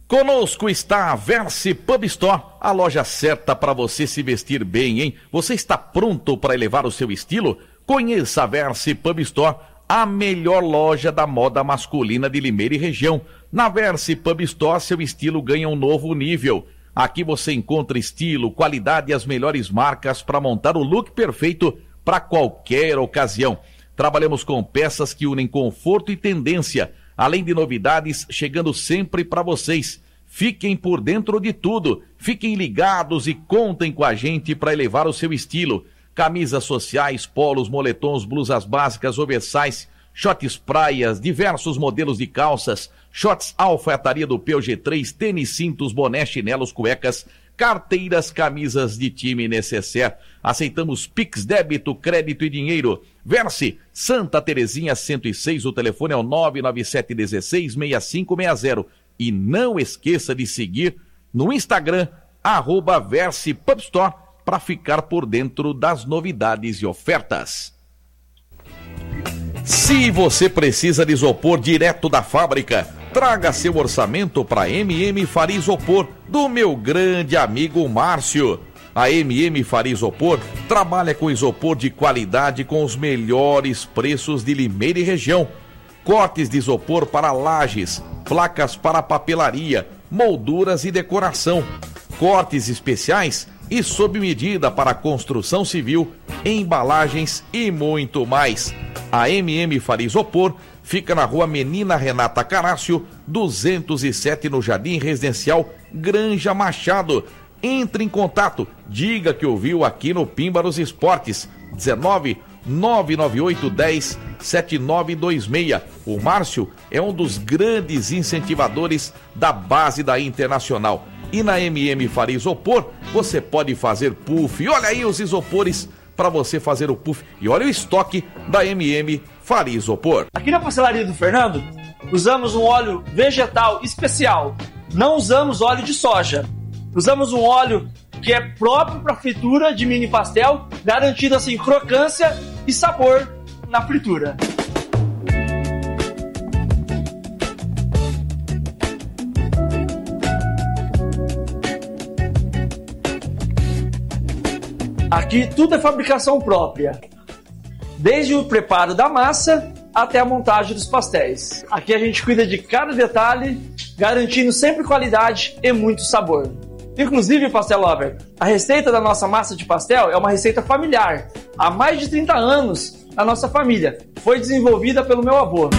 Conosco está a Versi Pub Store, a loja certa para você se vestir bem, hein? Você está pronto para elevar o seu estilo? Conheça a Versi Pub Store, a melhor loja da moda masculina de Limeira e região. Na Versi Pub Store, seu estilo ganha um novo nível. Aqui você encontra estilo, qualidade e as melhores marcas para montar o look perfeito para qualquer ocasião. Trabalhamos com peças que unem conforto e tendência, além de novidades chegando sempre para vocês. Fiquem por dentro de tudo, fiquem ligados e contem com a gente para elevar o seu estilo. Camisas sociais, polos, moletons, blusas básicas, oversize, shorts praias, diversos modelos de calças, shorts alfaiataria do PG3, tênis, cintos, boné, chinelos, cuecas, carteiras, camisas de time necessaire. Aceitamos Pix, débito, crédito e dinheiro. Versi, Santa Terezinha 106, o telefone é o 997166560. E não esqueça de seguir no Instagram, @VersiPubStore, para ficar por dentro das novidades e ofertas. Se você precisa de isopor direto da fábrica, traga seu orçamento para MM Faria Isopor, do meu grande amigo Márcio. A MM Faria Isopor trabalha com isopor de qualidade com os melhores preços de Limeira e região. Cortes de isopor para lajes, placas para papelaria, molduras e decoração. Cortes especiais e sob medida para construção civil, embalagens e muito mais. A MM Faria Isopor fica na rua Menina Renata Carácio, 207, no Jardim Residencial Granja Machado. Entre em contato, diga que ouviu aqui no Pimba nos Esportes, 19-998-10-7926. O Márcio é um dos grandes incentivadores da base da Internacional. E na MM Faria Isopor, você pode fazer puff. E olha aí os isopores para você fazer o puff. E olha o estoque da MM Faria Isopor. Aqui na pastelaria do Fernando, usamos um óleo vegetal especial. Não usamos óleo de soja. Usamos um óleo que é próprio para fritura de mini pastel, garantindo assim crocância e sabor na fritura. Aqui tudo é fabricação própria, desde o preparo da massa até a montagem dos pastéis. Aqui a gente cuida de cada detalhe, garantindo sempre qualidade e muito sabor. Inclusive, Pastel Lover, a receita da nossa massa de pastel é uma receita familiar. Há mais de 30 anos, a nossa família foi desenvolvida pelo meu avô.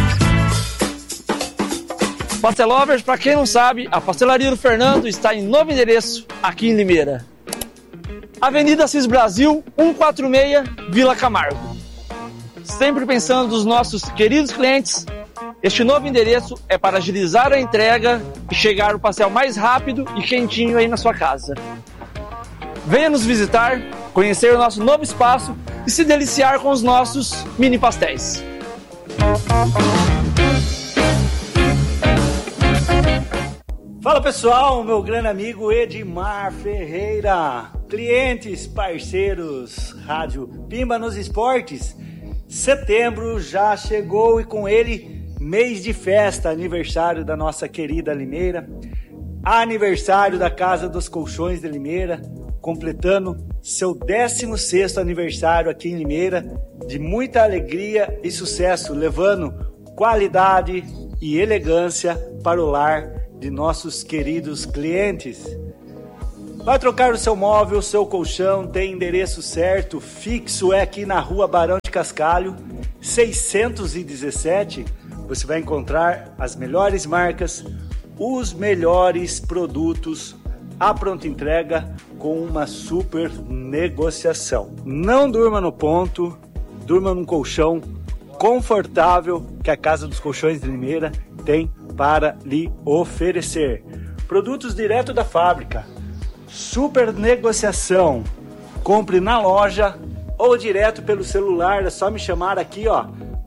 Pastel Lovers, para quem não sabe, a Pastelaria do Fernando está em novo endereço aqui em Limeira. Avenida Assis Brasil, 146, Vila Camargo. Sempre pensando nos nossos queridos clientes, este novo endereço é para agilizar a entrega e chegar o pastel mais rápido e quentinho aí na sua casa. Venha nos visitar, conhecer o nosso novo espaço e se deliciar com os nossos mini pastéis. Fala pessoal, meu grande amigo Edmar Ferreira, clientes, parceiros, Rádio Pimba nos Esportes. Setembro já chegou e com ele mês de festa, aniversário da nossa querida Limeira, aniversário da Casa dos Colchões de Limeira, completando seu 16º aniversário aqui em Limeira, de muita alegria e sucesso, levando qualidade e elegância para o lar de nossos queridos clientes. Vai trocar o seu móvel, o seu colchão, tem endereço certo, fixo, é aqui na Rua Barão de Cascalho, 617. Você vai encontrar as melhores marcas, os melhores produtos, a pronta entrega com uma super negociação. Não durma no ponto, durma num colchão confortável que a Casa dos Colchões de Limeira tem para lhe oferecer. Produtos direto da fábrica, super negociação. Compre na loja ou direto pelo celular, é só me chamar aqui, ó,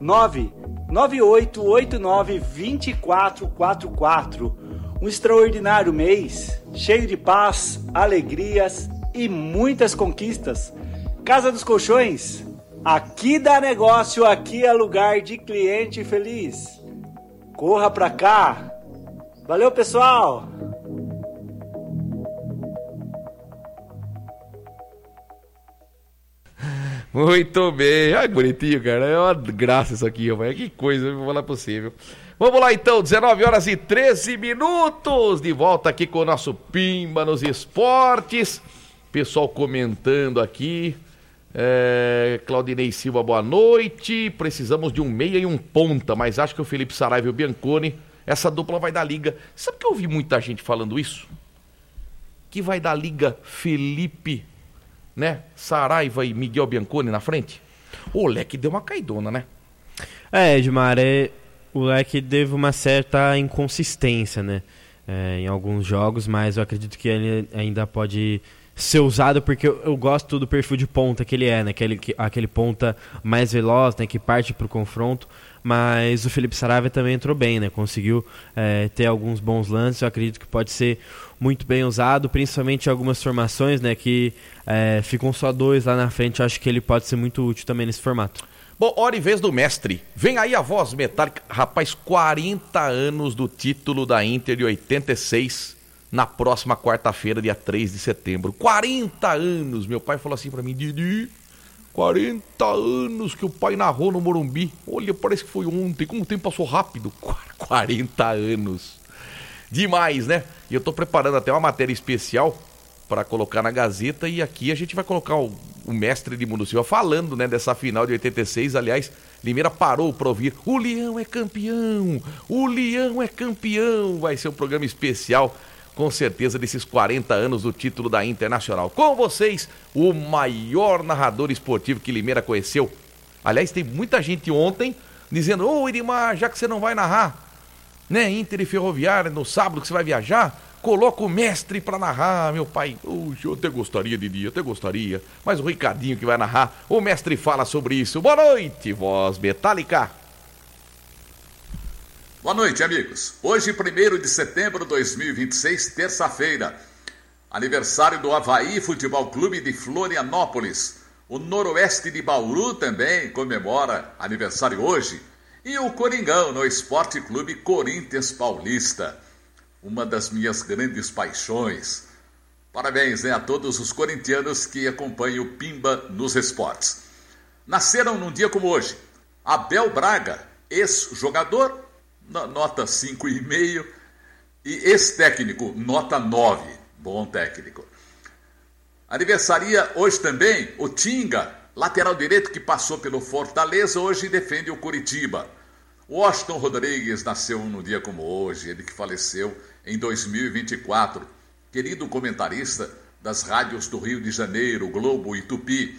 998892444. Um extraordinário mês, cheio de paz, alegrias e muitas conquistas. Casa dos Colchões, aqui dá negócio, aqui é lugar de cliente feliz. Corra pra cá. Valeu, pessoal! Muito bem. Ai, bonitinho, cara. É uma graça isso aqui, rapaz. Que coisa, eu vou falar pra você, viu? Vamos lá, então. 19h13. De volta aqui com o nosso Pimba nos Esportes. Pessoal comentando aqui. Claudinei Silva, boa noite. Precisamos de um meia e um ponta, mas acho que o Felipe Saraiva e o Bianconi, essa dupla vai dar liga. Sabe que eu ouvi muita gente falando isso? Que vai dar liga Felipe, né? Saraiva e Miguel Bianconi na frente? O Leque deu uma caidona, né? Edmar, o Leque teve uma certa inconsistência, né? Em alguns jogos, mas eu acredito que ele ainda pode ser usado, porque eu gosto do perfil de ponta que ele é, né? Aquele ponta mais veloz, né? Que parte pro confronto, mas o Felipe Saraiva também entrou bem, né? Conseguiu ter alguns bons lances, eu acredito que pode ser muito bem usado, principalmente em algumas formações, né? Que ficam só dois lá na frente, eu acho que ele pode ser muito útil também nesse formato. Bom, hora e vez do mestre. Vem aí a voz metálica. Rapaz, 40 anos do título da Inter de 86, na próxima quarta-feira, dia 3 de setembro. 40 anos. Meu pai falou assim pra mim, Didi, 40 anos que o pai narrou no Morumbi. Olha, parece que foi ontem. Como o tempo passou rápido. 40 anos. Demais, né? E eu tô preparando até uma matéria especial para colocar na Gazeta, e aqui a gente vai colocar o mestre de Mundo Silva falando, né, dessa final de 86. Aliás, Limeira parou para ouvir. O Leão é campeão! O Leão é campeão! Vai ser um programa especial, com certeza, desses 40 anos do título da Internacional. Com vocês, o maior narrador esportivo que Limeira conheceu. Aliás, tem muita gente ontem dizendo, ô Edmar, já que você não vai narrar, né, Inter e Ferroviária no sábado que você vai viajar, coloca o mestre pra narrar, meu pai. Eu até gostaria, Didi, até gostaria. Mas o Ricardinho que vai narrar, o mestre fala sobre isso. Boa noite, voz metálica. Boa noite, amigos. Hoje, 1º de setembro de 2026, terça-feira. Aniversário do Avaí Futebol Clube de Florianópolis. O Noroeste de Bauru também comemora aniversário hoje. E o Coringão, no Esporte Clube Corinthians Paulista. Uma das minhas grandes paixões. Parabéns, né, a todos os corintianos que acompanham o Pimba nos esportes. Nasceram num dia como hoje. Abel Braga, ex-jogador, nota 5,5. E ex-técnico, nota 9. Bom técnico. Aniversaria hoje também o Tinga, lateral direito que passou pelo Fortaleza, hoje defende o Curitiba. Washington Rodrigues nasceu num dia como hoje, ele que faleceu em 2024. Querido comentarista das rádios do Rio de Janeiro, Globo e Tupi.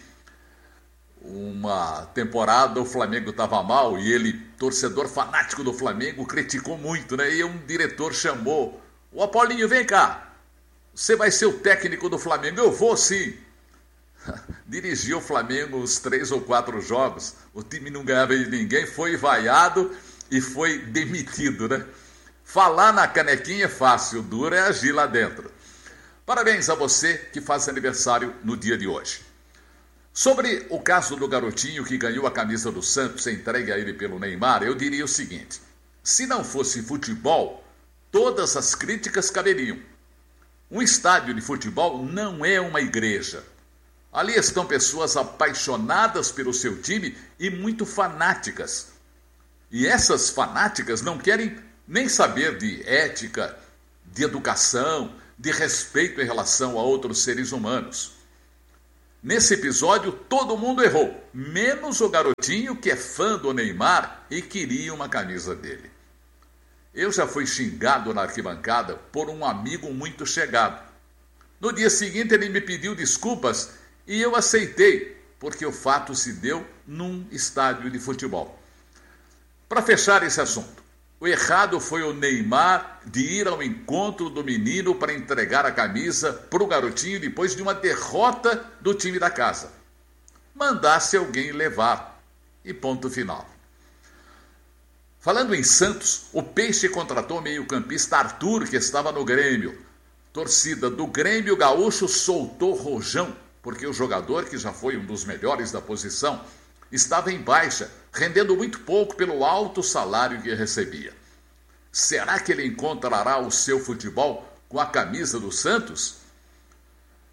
Uma temporada o Flamengo estava mal e ele, torcedor fanático do Flamengo, criticou muito, né? E um diretor chamou, ô Apolinho, vem cá, você vai ser o técnico do Flamengo? Eu vou sim. Dirigiu o Flamengo uns 3 ou 4 jogos, o time não ganhava de ninguém, foi vaiado e foi demitido, né? Falar na canequinha é fácil, duro é agir lá dentro. Parabéns a você que faz aniversário no dia de hoje. Sobre o caso do garotinho que ganhou a camisa do Santos entregue a ele pelo Neymar, eu diria o seguinte, se não fosse futebol, todas as críticas caberiam. Um estádio de futebol não é uma igreja. Ali estão pessoas apaixonadas pelo seu time e muito fanáticas. E essas fanáticas não querem nem saber de ética, de educação, de respeito em relação a outros seres humanos. Nesse episódio, todo mundo errou, menos o garotinho que é fã do Neymar e queria uma camisa dele. Eu já fui xingado na arquibancada por um amigo muito chegado. No dia seguinte, ele me pediu desculpas e eu aceitei, porque o fato se deu num estádio de futebol. Para fechar esse assunto, o errado foi o Neymar de ir ao encontro do menino para entregar a camisa para o garotinho depois de uma derrota do time da casa. Mandasse alguém levar. E ponto final. Falando em Santos, o Peixe contratou o meio-campista Arthur, que estava no Grêmio. Torcida do Grêmio Gaúcho soltou rojão, porque o jogador, que já foi um dos melhores da posição, estava em baixa, rendendo muito pouco pelo alto salário que recebia. Será que ele encontrará o seu futebol com a camisa do Santos?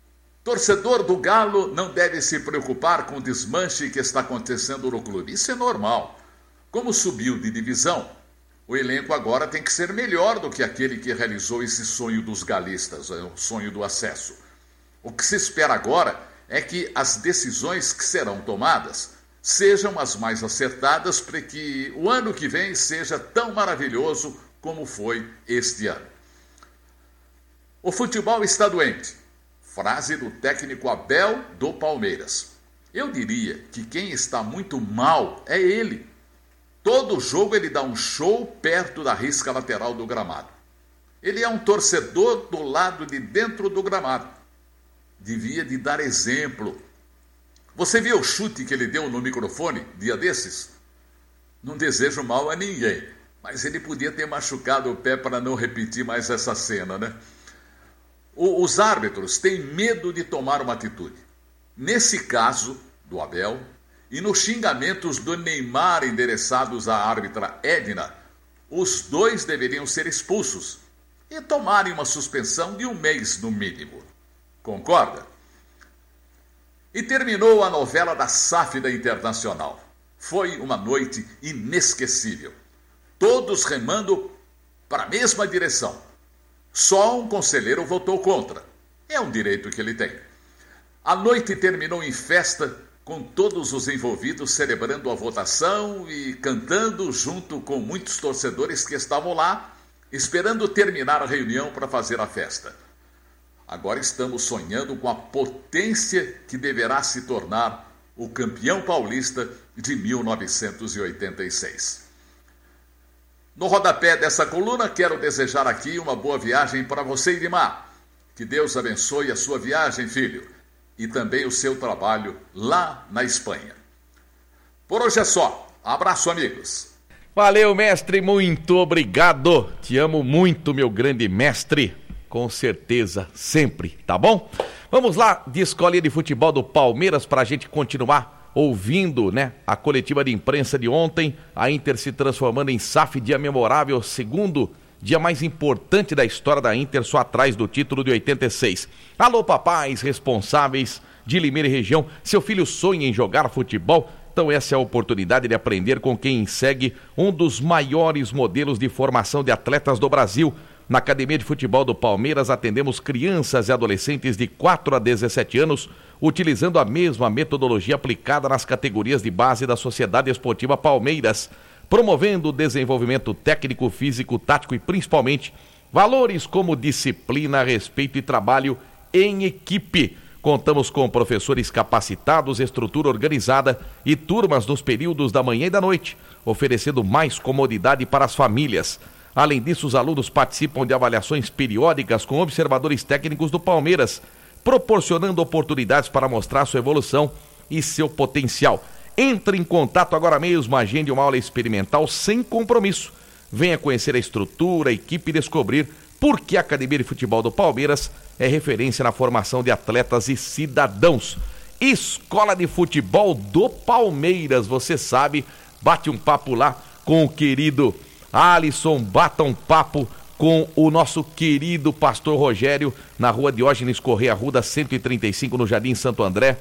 Torcedor do Galo não deve se preocupar com o desmanche que está acontecendo no clube. Isso é normal. Como subiu de divisão, o elenco agora tem que ser melhor do que aquele que realizou esse sonho dos galistas, o sonho do acesso. O que se espera agora é que as decisões que serão tomadas sejam as mais acertadas para que o ano que vem seja tão maravilhoso como foi este ano. O futebol está doente. Frase do técnico Abel do Palmeiras. Eu diria que quem está muito mal é ele. Todo jogo ele dá um show perto da risca lateral do gramado. Ele é um torcedor do lado de dentro do gramado. Devia de dar exemplo. Você viu o chute que ele deu no microfone dia desses? Não desejo mal a ninguém, mas ele podia ter machucado o pé para não repetir mais essa cena, né? Os árbitros têm medo de tomar uma atitude. Nesse caso do Abel e nos xingamentos do Neymar endereçados à árbitra Edna, os dois deveriam ser expulsos e tomarem uma suspensão de 1 mês no mínimo. Concorda? E terminou a novela da SAF da Internacional. Foi uma noite inesquecível. Todos remando para a mesma direção. Só um conselheiro votou contra. É um direito que ele tem. A noite terminou em festa, com todos os envolvidos celebrando a votação e cantando junto com muitos torcedores que estavam lá, esperando terminar a reunião para fazer a festa. Agora estamos sonhando com a potência que deverá se tornar o campeão paulista de 1986. No rodapé dessa coluna, quero desejar aqui uma boa viagem para você, Idimar. Que Deus abençoe a sua viagem, filho, e também o seu trabalho lá na Espanha. Por hoje é só. Abraço, amigos. Valeu, mestre, muito obrigado. Te amo muito, meu grande mestre. Com certeza, sempre, tá bom? Vamos lá, de escolinha de futebol do Palmeiras, para a gente continuar ouvindo, né, a coletiva de imprensa de ontem, a Inter se transformando em SAF, dia memorável, segundo dia mais importante da história da Inter, só atrás do título de 86. Alô, papais responsáveis de Limeira e região, seu filho sonha em jogar futebol? Então essa é a oportunidade de aprender com quem segue um dos maiores modelos de formação de atletas do Brasil. Na Academia de Futebol do Palmeiras atendemos crianças e adolescentes de 4 a 17 anos, utilizando a mesma metodologia aplicada nas categorias de base da Sociedade Esportiva Palmeiras, promovendo o desenvolvimento técnico, físico, tático e principalmente valores como disciplina, respeito e trabalho em equipe. Contamos com professores capacitados, estrutura organizada e turmas nos períodos da manhã e da noite, oferecendo mais comodidade para as famílias. Além disso, os alunos participam de avaliações periódicas com observadores técnicos do Palmeiras, proporcionando oportunidades para mostrar sua evolução e seu potencial. Entre em contato agora mesmo, agende uma aula experimental sem compromisso. Venha conhecer a estrutura, a equipe e descobrir por que a Academia de Futebol do Palmeiras é referência na formação de atletas e cidadãos. Escola de Futebol do Palmeiras, você sabe, bate um papo lá com o querido Alisson, bata um papo com o nosso querido pastor Rogério, na rua Diógenes Correia Arruda, 135, no Jardim Santo André,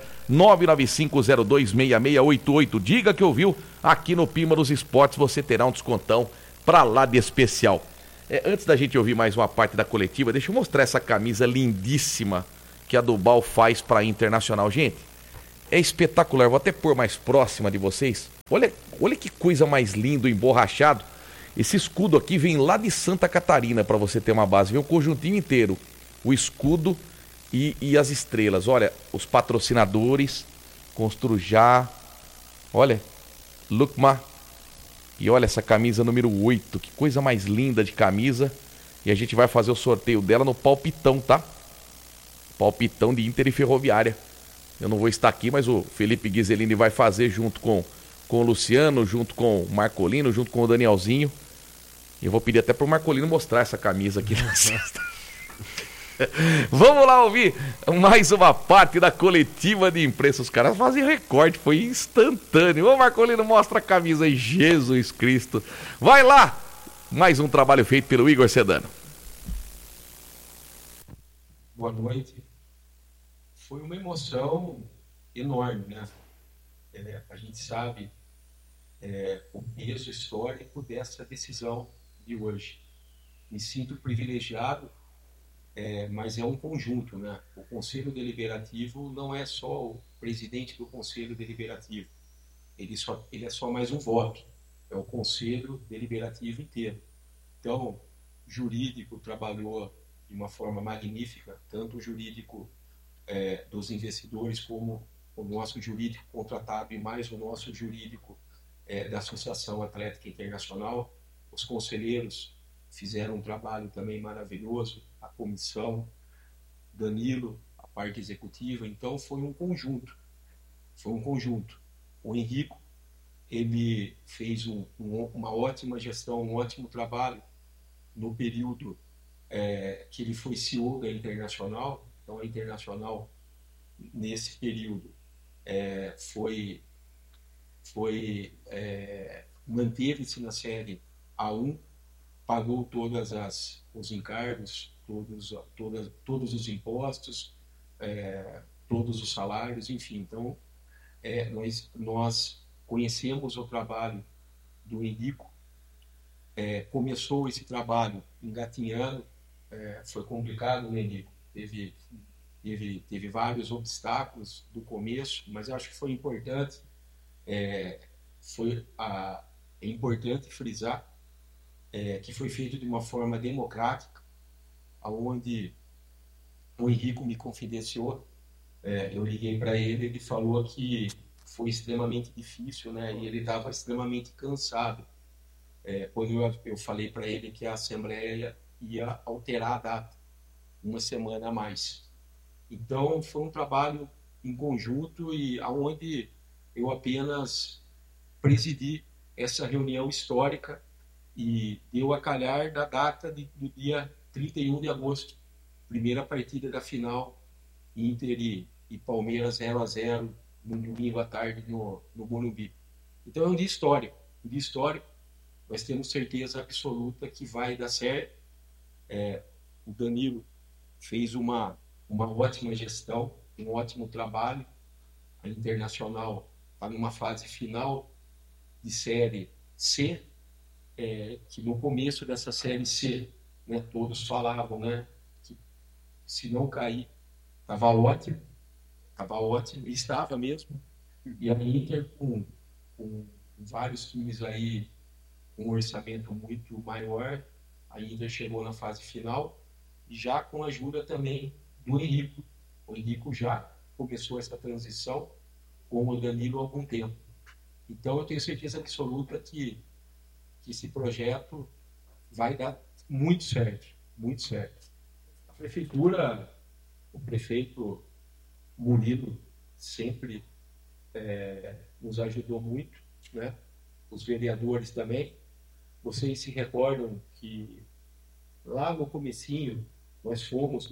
995026688. Diga que ouviu aqui no Pimba dos Esportes, você terá um descontão pra lá de especial. Antes da gente ouvir mais uma parte da coletiva, deixa eu mostrar essa camisa lindíssima que a Dubal faz pra Internacional. Gente, é espetacular, vou até pôr mais próxima de vocês. Olha que coisa mais linda, emborrachado. Esse escudo aqui vem lá de Santa Catarina, para você ter uma base. Vem o conjuntinho inteiro, o escudo e as estrelas. Olha, os patrocinadores, Construjá, olha, Lucma. E olha essa camisa número 8, que coisa mais linda de camisa. E a gente vai fazer o sorteio dela no Palpitão, tá? Palpitão de Inter e Ferroviária. Eu não vou estar aqui, mas o Felipe Ghiselini vai fazer junto com o Luciano, junto com o Marcolino, junto com o Danielzinho. E eu vou pedir até pro Marcolino mostrar essa camisa aqui na sexta. Vamos lá ouvir mais uma parte da coletiva de imprensa. Os caras fazem recorte, foi instantâneo. Ô Marcolino, mostra a camisa aí, Jesus Cristo. Vai lá! Mais um trabalho feito pelo Igor Sedano. Boa noite. foi uma emoção enorme, né? A gente sabe o peso histórico dessa decisão de hoje. Me sinto privilegiado, mas é um conjunto, né? O Conselho Deliberativo não é só o presidente do Conselho Deliberativo, ele é só mais um voto, é o Conselho Deliberativo inteiro. Então, o jurídico trabalhou de uma forma magnífica, tanto o jurídico dos investidores como o nosso jurídico contratado e mais o nosso jurídico da Associação Atlética Internacional. Os conselheiros fizeram um trabalho também maravilhoso, a comissão, Danilo, a parte executiva. Então foi um conjunto. O Henrico, ele fez uma ótima gestão, um ótimo trabalho no período que ele foi CEO da Internacional. Então a Internacional, nesse período, manteve-se na série A1, pagou todos os encargos, todos os impostos, todos os salários, enfim. Então, nós conhecemos o trabalho do Henrico, começou esse trabalho engatinhando, foi complicado, né, Henrico? Teve vários obstáculos do começo, mas eu acho que foi importante. É importante frisar que foi feito de uma forma democrática, onde o Henrico me confidenciou. Eu liguei para ele, ele falou que foi extremamente difícil, né? E ele estava extremamente cansado. Quando eu falei para ele que a Assembleia ia alterar a data, uma semana a mais. Então, foi um trabalho em conjunto e onde eu apenas presidi essa reunião histórica e deu a calhar da data do dia 31 de agosto, primeira partida da final, Inter e Palmeiras 0-0, no domingo à tarde no Morumbi. Então é um dia histórico, nós temos certeza absoluta que vai dar certo. O Danilo fez uma ótima gestão, um ótimo trabalho. A Internacional está numa fase final de Série C, que no começo dessa Série C, né, todos falavam, né, que se não cair, estava ótimo, e estava mesmo. E a Inter, com vários times aí, com um orçamento muito maior, a Inter chegou na fase final, e já com a ajuda também do Henrico. O Henrico já começou essa transição com o Danilo há algum tempo. Então eu tenho certeza absoluta que esse projeto vai dar muito certo, muito certo. A prefeitura, o prefeito Murilo sempre nos ajudou muito, né? Os vereadores também. Vocês se recordam que lá no comecinho nós fomos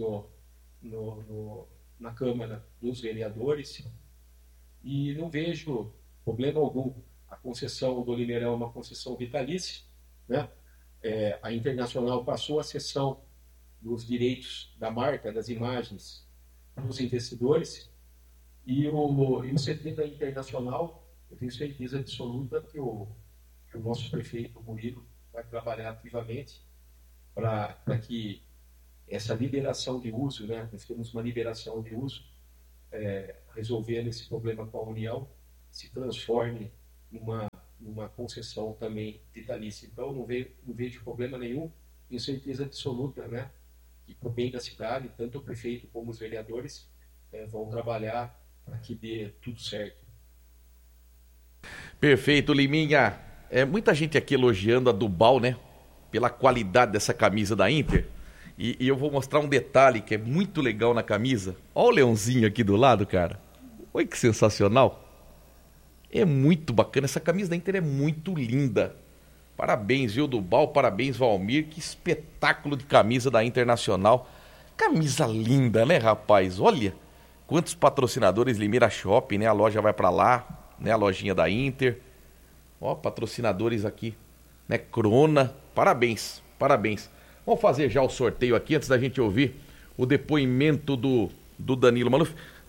na Câmara dos Vereadores e não vejo problema algum. A concessão do Limeirão é uma concessão vitalícia, né? A Internacional passou a cessão dos direitos da marca, das imagens, para os investidores, e o CT da Internacional, eu tenho certeza absoluta que o nosso prefeito Murilo vai trabalhar ativamente para que essa liberação de uso, né? Nós temos uma liberação de uso, resolvendo esse problema com a União, se transforme numa concessão também vitalícia. Então, não vejo problema nenhum, tenho certeza absoluta, né, que para o bem da cidade, tanto o prefeito como os vereadores vão trabalhar para que dê tudo certo. Perfeito, Liminha. Muita gente aqui elogiando a Dubal, né, pela qualidade dessa camisa da Inter. E eu vou mostrar um detalhe que é muito legal na camisa. Olha o leãozinho aqui do lado, cara. Olha que sensacional. É muito bacana. Essa camisa da Inter é muito linda. Parabéns, viu, Dubal? Parabéns, Valmir. Que espetáculo de camisa da Internacional. Camisa linda, né, rapaz? Olha quantos patrocinadores. Limeira Shopping, né? A loja vai pra lá, né? A lojinha da Inter. Ó, patrocinadores aqui, né? Crona. Parabéns, parabéns. Vamos fazer já o sorteio aqui antes da gente ouvir o depoimento do Danilo Maluf.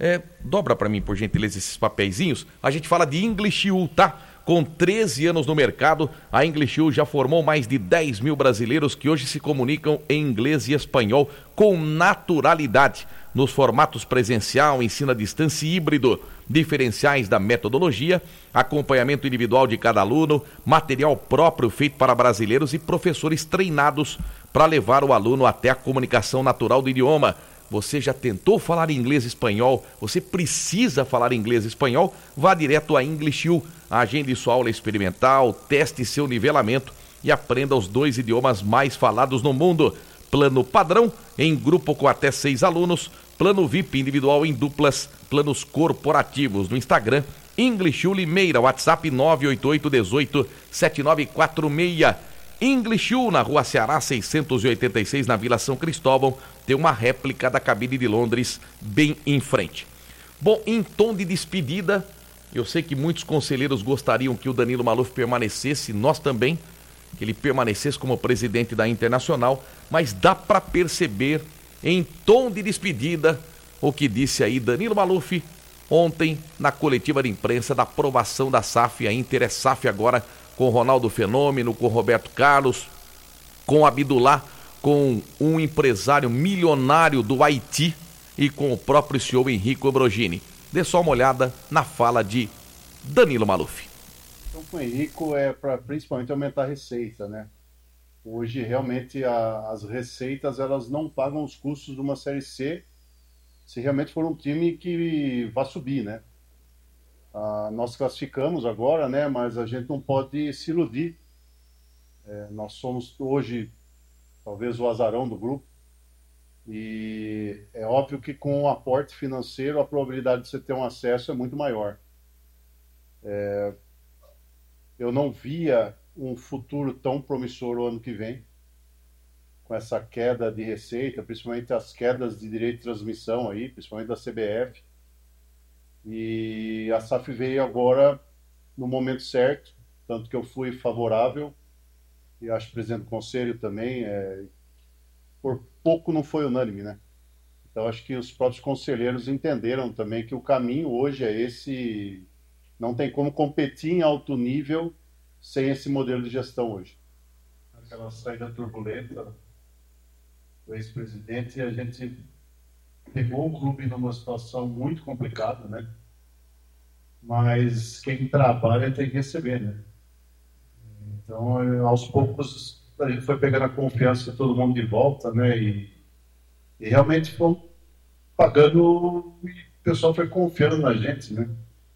dobra para mim, por gentileza, esses papeizinhos. A gente fala de English U, tá? Com 13 anos no mercado, a English U já formou mais de 10 mil brasileiros que hoje se comunicam em inglês e espanhol com naturalidade, nos formatos presencial, ensino à distância e híbrido, diferenciais da metodologia, acompanhamento individual de cada aluno, material próprio feito para brasileiros e professores treinados para levar o aluno até a comunicação natural do idioma. Você já tentou falar inglês e espanhol? Você precisa falar inglês e espanhol? Vá direto a English U, agende sua aula experimental, teste seu nivelamento e aprenda os 2 idiomas mais falados no mundo. Plano padrão, em grupo com até 6 alunos, plano VIP individual em duplas, planos corporativos no Instagram, English U Limeira, WhatsApp 988187946. English U, na Rua Ceará 686, na Vila São Cristóvão, tem uma réplica da cabine de Londres bem em frente. Bom, em tom de despedida, eu sei que muitos conselheiros gostariam que o Danilo Maluf permanecesse, nós também, que ele permanecesse como presidente da Internacional, mas dá para perceber em tom de despedida o que disse aí Danilo Maluf ontem na coletiva de imprensa da aprovação da SAF. A Inter é SAF agora com Ronaldo Fenômeno, com Roberto Carlos, com Abdullah, com um empresário milionário do Haiti e com o próprio CEO Henrique Obrogini. Dê só uma olhada na fala de Danilo Maluf. Então, com o Henrico é para principalmente aumentar a receita, né? Hoje, realmente, as receitas elas não pagam os custos de uma Série C se realmente for um time que vai subir, né? Nós classificamos agora, né? Mas a gente não pode se iludir. Nós somos hoje, talvez, o azarão do grupo. E é óbvio que com o aporte financeiro a probabilidade de você ter um acesso é muito maior. Eu não via um futuro tão promissor o ano que vem, com essa queda de receita, principalmente as quedas de direito de transmissão aí, principalmente da CBF. E a SAF veio agora no momento certo, tanto que eu fui favorável, e acho que o presidente do conselho também, por pouco não foi unânime, né? Então acho que os próprios conselheiros entenderam também que o caminho hoje é esse, não tem como competir em alto nível sem esse modelo de gestão hoje. Aquela saída turbulenta do ex-presidente, a gente pegou o clube numa situação muito complicada, né? Mas quem trabalha tem que receber, né? Então, aos poucos, a gente foi pegando a confiança de todo mundo de volta, né? E realmente foi pagando, e o pessoal foi confiando na gente, né?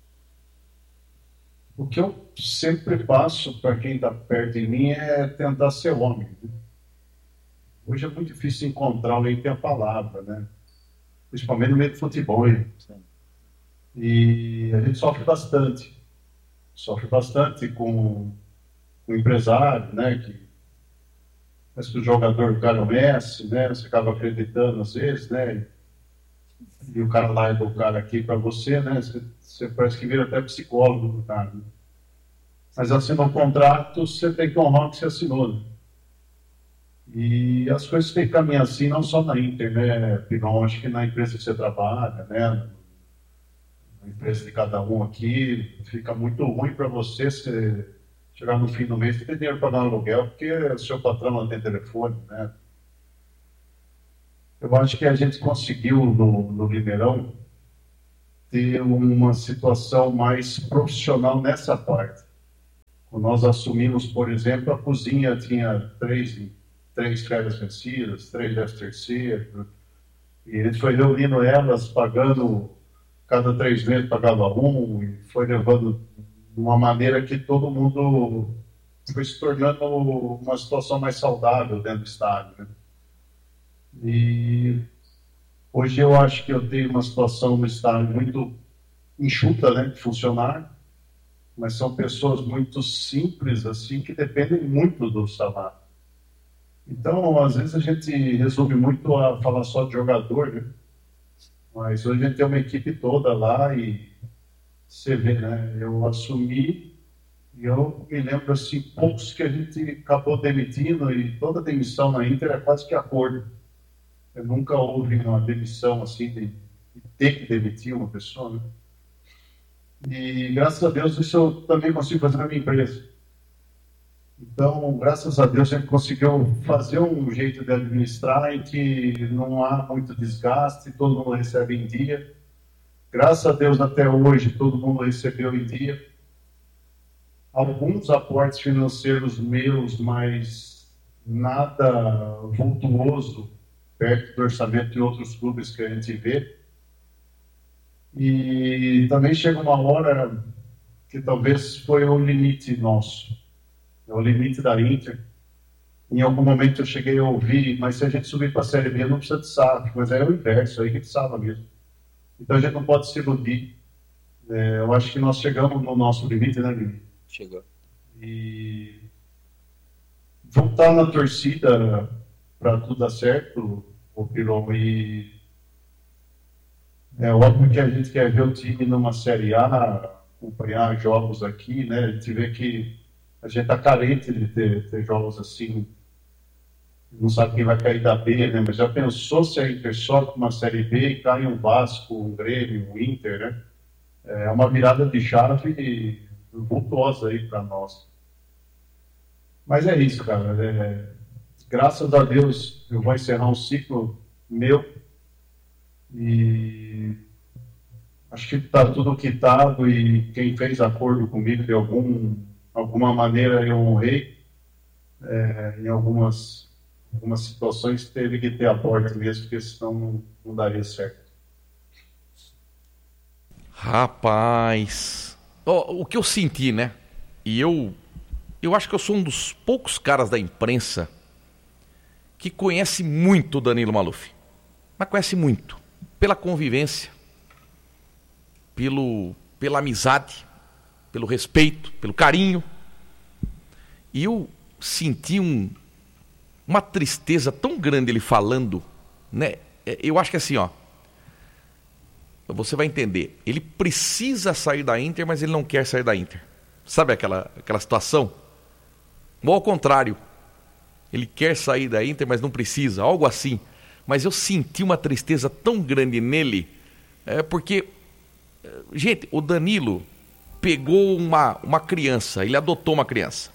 O que eu sempre passo para quem está perto de mim é tentar ser homem, né? Hoje é muito difícil encontrar alguém que tem a palavra, né? Principalmente no meio do futebol. E a gente sofre bastante. Sofre bastante com o empresário, né? Que parece que o jogador cara o Messi, né? Você acaba acreditando às vezes, né? E o cara larga o cara aqui para você, né? Você parece que vira até psicólogo do cara, né? Mas assinou um contrato, você tem que honrar o que você assinou, né? E as coisas têm que caminhar assim, não só na Inter, né, Pigão? Acho que na empresa que você trabalha, né, na empresa de cada um aqui, fica muito ruim para você chegar no fim do mês e ter dinheiro para pagar um aluguel, porque o seu patrão não tem telefone, né? Eu acho que a gente conseguiu no Ribeirão ter uma situação mais profissional nessa parte. Quando nós assumimos, por exemplo, a cozinha tinha três férias vencidas, 3 décimos terceiro, e a gente foi reunindo elas, pagando, cada 3 meses pagava um, e foi levando de uma maneira que todo mundo foi se tornando uma situação mais saudável dentro do estádio, né? E hoje eu acho que eu tenho uma situação no estádio muito enxuta, né, de funcionário, mas são pessoas muito simples, assim, que dependem muito do salário. Então, às vezes a gente resume muito a falar só de jogador, né? Mas hoje a gente tem uma equipe toda lá e você vê, né? Eu assumi e eu me lembro, assim, poucos que a gente acabou demitindo, e toda demissão na Inter é quase que acordo. Eu nunca houve uma demissão, assim, de ter que demitir uma pessoa, né? E graças a Deus isso eu também consigo fazer na minha empresa. Então, graças a Deus, a gente conseguiu fazer um jeito de administrar em que não há muito desgaste, todo mundo recebe em dia. Graças a Deus, até hoje, todo mundo recebeu em dia. Alguns aportes financeiros meus, mas nada vultuoso perto do orçamento de outros clubes que a gente vê. E também chega uma hora que talvez foi o limite nosso. É o limite da Inter. Em algum momento eu cheguei a ouvir, mas se a gente subir para a Série B não precisa de SAF, mas é o inverso, aí que precisava mesmo. Então a gente não pode se iludir. Eu acho que nós chegamos no nosso limite, né, Guilherme? Chegou. E voltar na torcida para tudo dar certo, o Pilon, e é óbvio que a gente quer ver o time numa Série A, acompanhar jogos aqui, né? A gente vê que a gente está carente de ter jogos assim. Não sabe quem vai cair da B, né? Mas já pensou se a Inter sobe uma Série B e cai um Vasco, um Grêmio, um Inter, né? É uma virada de chave vultuosa aí para nós. Mas é isso, cara. Graças a Deus eu vou encerrar um ciclo meu e acho que está tudo quitado e quem fez acordo comigo de alguma maneira eu honrei. Em algumas situações teve que ter aporte mesmo, porque senão não daria certo. Rapaz, o que eu senti, né? E eu acho que eu sou um dos poucos caras da imprensa que conhece muito o Danilo Maluf. Mas conhece muito. Pela convivência, pela amizade, pelo respeito, pelo carinho. E eu senti uma tristeza tão grande ele falando, né? Eu acho que assim, ó, você vai entender. Ele precisa sair da Inter, mas ele não quer sair da Inter. Sabe aquela situação? Ou ao contrário, ele quer sair da Inter, mas não precisa, algo assim. Mas eu senti uma tristeza tão grande nele, porque, gente, o Danilo pegou uma criança, ele adotou uma criança.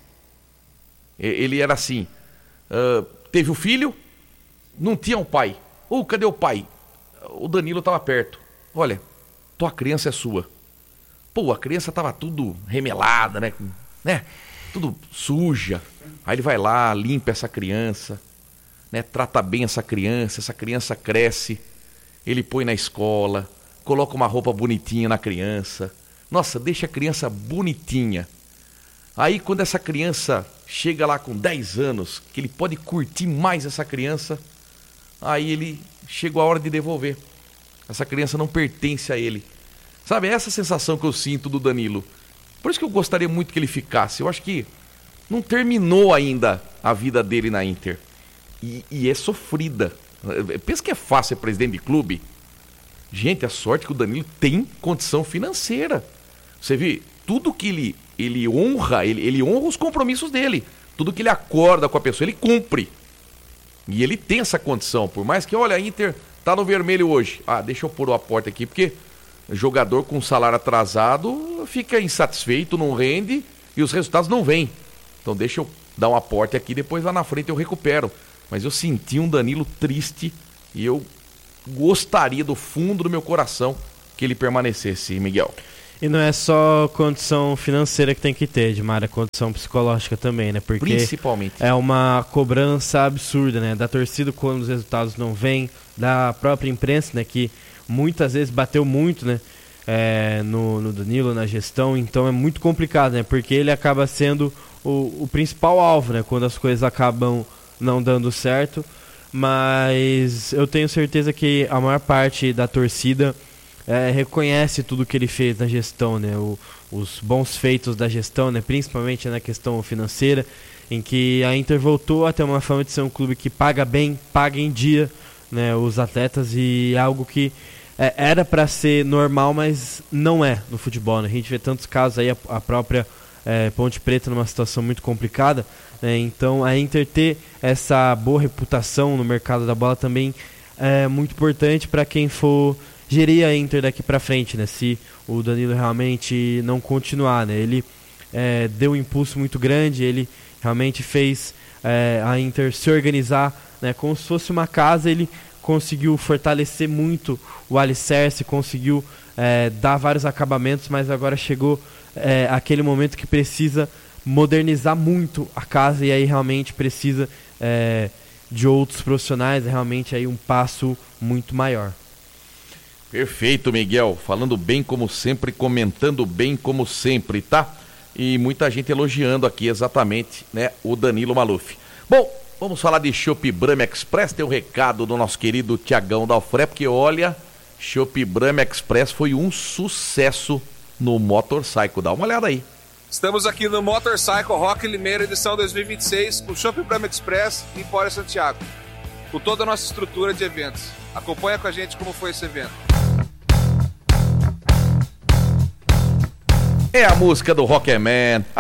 Ele era assim, teve o filho, não tinha um pai. Cadê o pai? O Danilo estava perto. Olha, tua criança é sua. Pô, a criança estava tudo remelada, né? Tudo suja. Aí ele vai lá, limpa essa criança, né? Trata bem essa criança cresce, ele põe na escola, coloca uma roupa bonitinha na criança. Nossa, deixa a criança bonitinha. Aí quando essa criança chega lá com 10 anos, que ele pode curtir mais essa criança, aí ele chegou a hora de devolver. Essa criança não pertence a ele. Sabe, essa sensação que eu sinto do Danilo. Por isso que eu gostaria muito que ele ficasse. Eu acho que não terminou ainda a vida dele na Inter. E é sofrida. Pensa que é fácil ser presidente de clube? Gente, a sorte que o Danilo tem condição financeira. Você vê, tudo que ele honra, ele honra os compromissos dele. Tudo que ele acorda com a pessoa, ele cumpre. E ele tem essa condição. Por mais que, olha, a Inter tá no vermelho hoje. Deixa eu pôr o aporte aqui, porque jogador com salário atrasado fica insatisfeito, não rende e os resultados não vêm. Então deixa eu dar um aporte aqui, depois lá na frente eu recupero. Mas eu senti um Danilo triste e eu gostaria do fundo do meu coração que ele permanecesse, Miguel. E não é só condição financeira que tem que ter, Edmar, é condição psicológica também, né? Porque principalmente é uma cobrança absurda, né? Da torcida quando os resultados não vêm, da própria imprensa, né? Que muitas vezes bateu muito, né? No Danilo, na gestão, então é muito complicado, né? Porque ele acaba sendo o principal alvo, né? Quando as coisas acabam não dando certo, mas eu tenho certeza que a maior parte da torcida reconhece tudo que ele fez na gestão, né? Os bons feitos da gestão, né? Principalmente na questão financeira, em que a Inter voltou a ter uma fama de ser um clube que paga bem, paga em dia, né, os atletas, e algo que era para ser normal, mas não é no futebol, né? A gente vê tantos casos aí, a própria Ponte Preta numa situação muito complicada, né? Então a Inter ter essa boa reputação no mercado da bola também é muito importante para quem for gerir a Inter daqui para frente, né? Se o Danilo realmente não continuar, né? Ele deu um impulso muito grande, ele realmente fez a Inter se organizar, né? Como se fosse uma casa, ele conseguiu fortalecer muito o alicerce, conseguiu dar vários acabamentos, mas agora chegou aquele momento que precisa modernizar muito a casa e aí realmente precisa de outros profissionais, realmente aí um passo muito maior. Perfeito, Miguel, falando bem como sempre, comentando bem como sempre, tá? E muita gente elogiando aqui exatamente, né, o Danilo Maluf. Bom, vamos falar de Chopp Brahma Express, tem um recado do nosso querido Tiagão Dalfré, porque olha, Chopp Brahma Express foi um sucesso no Motorcycle, dá uma olhada aí. Estamos aqui no Motorcycle Rock Limeira, edição 2026, com o Chopp Brahma Express em Empório Santiago, com toda a nossa estrutura de eventos. Acompanha com a gente como foi esse evento. É a música do Rockman.